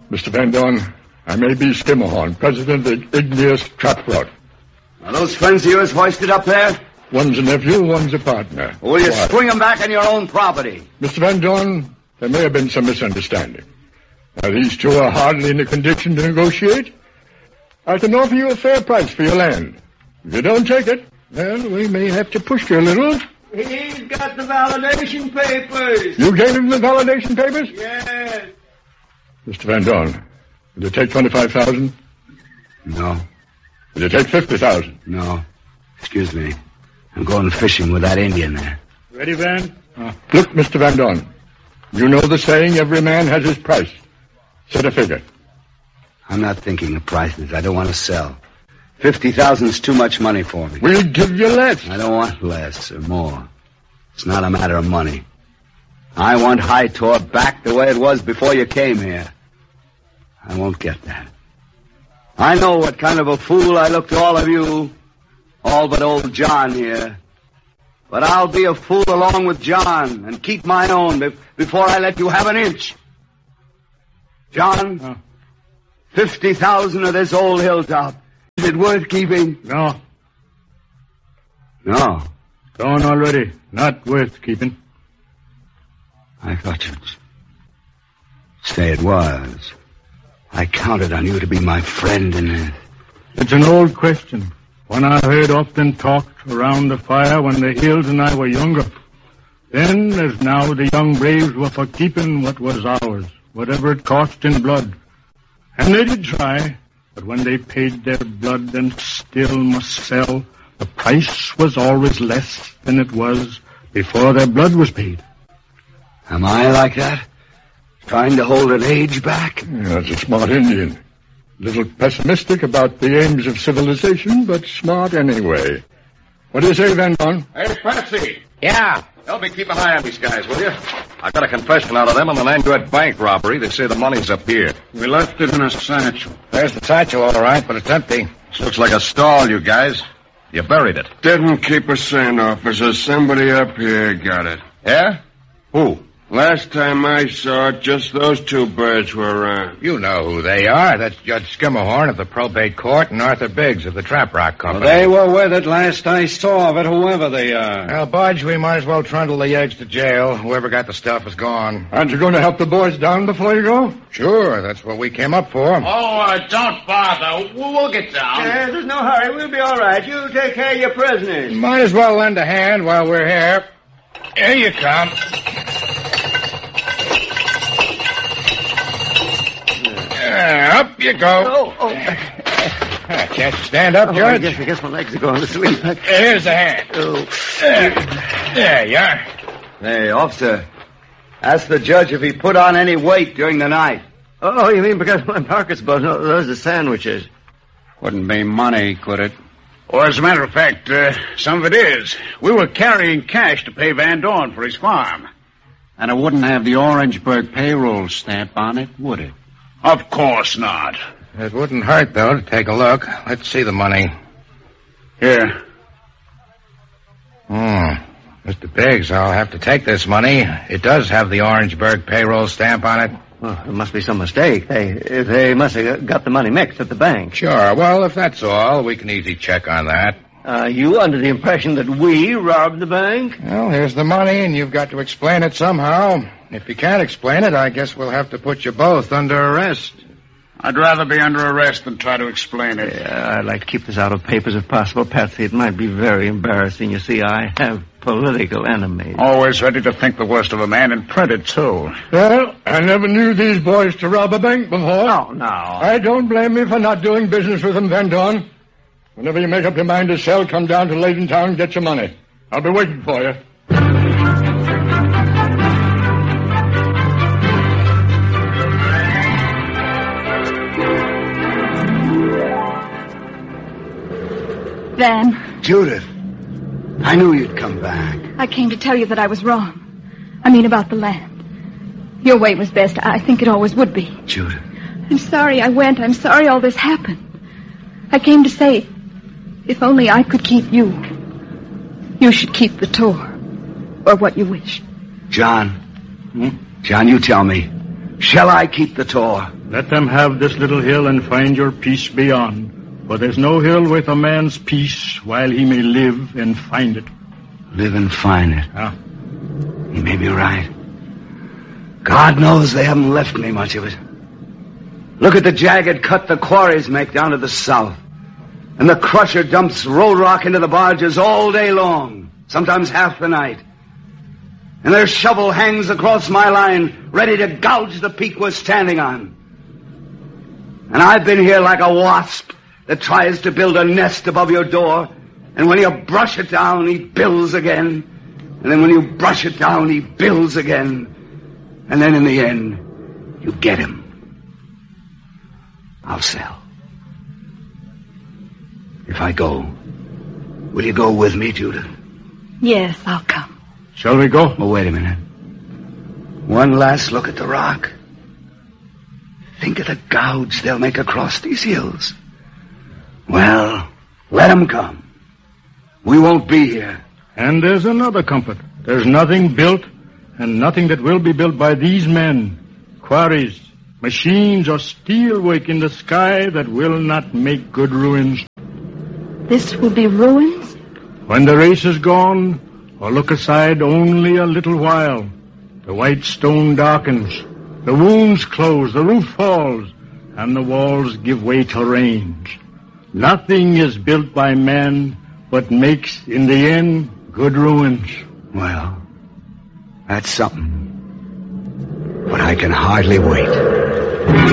Mr. Van Dorn, I may be Skimmerhorn, president of Igneous Trap Rod. Are those friends of yours hoisted up there? One's a nephew, one's a partner. Or will you swing them back on your own property? Mr. Van Dorn, there may have been some misunderstanding. Now, these two are hardly in a condition to negotiate. I can offer you a fair price for your land. If you don't take it, well, we may have to push you a little. He's got the validation papers. You gave him the validation papers? Yes. Mr. Van Dorn, will you take $25,000? No. Will you take $50,000? No. Excuse me. I'm going fishing with that Indian there. Ready, Van? Look, Mr. Van Dorn, you know the saying, every man has his price. Set a figure. I'm not thinking of prices. I don't want to sell. $50,000's too much money for me. We'll give you less. I don't want less or more. It's not a matter of money. I want High Tor back the way it was before you came here. I won't get that. I know what kind of a fool I look to all of you, all but old John here. But I'll be a fool along with John and keep my own before I let you have an inch. John, 50,000 of this old hilltop. Is it worth keeping? No. No. Gone already. Not worth keeping. I thought you'd say it was. I counted on you to be my friend in this. It's an old question. One I heard often talked around the fire when the Hills and I were younger. Then, as now, the young braves were for keeping what was ours, whatever it cost in blood. And they did try, but when they paid their blood and still must sell, the price was always less than it was before their blood was paid. Am I like that? Trying to hold an age back? Yeah, that's a smart Indian. A little pessimistic about the aims of civilization, but smart anyway. What do you say, Van Dorn? Hey, Patsy. Yeah. Help me keep an eye on these guys, will you? I got a confession out of them on the Nangood bank robbery. They say the money's up here. We left it in a satchel. There's the satchel, all right, but it's empty. This looks like a stall, you guys. You buried it. Didn't keep a cent, officer. Somebody up here got it. Yeah? Who? Last time I saw it, just those two birds were around. You know who they are. That's Judge Skimmerhorn of the probate court and Arthur Biggs of the Trap Rock Company. Well, they were with it last I saw of it, whoever they are. Well, Budge, we might as well trundle the eggs to jail. Whoever got the stuff is gone. Aren't you going to help the boys down before you go? Sure, that's what we came up for. Don't bother. We'll get down. There's no hurry. We'll be all right. You take care of your prisoners. Might as well lend a hand while we're here. Here you come. Up you go. Can't you stand up, Judge? I guess my legs are going to sleep. Here's a hand. There you are. Hey, officer, ask the judge if he put on any weight during the night. Oh, you mean because my pockets buzz? No, those are sandwiches. Wouldn't be money, could it? Or as a matter of fact, some of it is. We were carrying cash to pay Van Dorn for his farm. And it wouldn't have the Orangeburg payroll stamp on it, would it? Of course not. It wouldn't hurt, though, to take a look. Let's see the money. Here. Mr. Biggs, I'll have to take this money. It does have the Orangeburg payroll stamp on it. Well, there must be some mistake. They must have got the money mixed at the bank. Sure. Well, if that's all, we can easily check on that. Are you under the impression that we robbed the bank? Well, here's the money, and you've got to explain it somehow. If you can't explain it, I guess we'll have to put you both under arrest. I'd rather be under arrest than try to explain it. Yeah, I'd like to keep this out of papers if possible, Patsy. It might be very embarrassing. You see, I have political enemies. Always ready to think the worst of a man and print it, too. Well, I never knew these boys to rob a bank before. No. I don't blame you for not doing business with them, Van Dorn. Whenever you make up your mind to sell, come down to Laytontown and get your money. I'll be waiting for you. Van. Judith, I knew you'd come back. I came to tell you that I was wrong. I mean, about the land. Your way was best. I think it always would be. Judith. I'm sorry I went. I'm sorry all this happened. I came to say, if only I could keep you, you should keep the tour. Or what you wish. John. John, you tell me. Shall I keep the tour? Let them have this little hill and find your peace beyond. For there's no hill with a man's peace while he may live and find it. Live and find it. Ah. He may be right. God knows they haven't left me much of it. Look at the jagged cut the quarries make down to the south. And the crusher dumps road rock into the barges all day long, sometimes half the night. And their shovel hangs across my line, ready to gouge the peak we're standing on. And I've been here like a wasp that tries to build a nest above your door, and when you brush it down, he builds again. And then when you brush it down, he builds again. And then in the end, you get him. I'll sell. If I go, will you go with me, Judith? Yes, I'll come. Shall we go? Oh, wait a minute. One last look at the rock. Think of the gouge they'll make across these hills. Well, let them come. We won't be here. And there's another comfort. There's nothing built and nothing that will be built by these men. Quarries, machines, or steelwork in the sky that will not make good ruins. This will be ruins? When the race is gone, or look aside only a little while, the white stone darkens, the wounds close, the roof falls, and the walls give way to range. Nothing is built by man but makes, in the end, good ruins. Well, that's something. But I can hardly wait.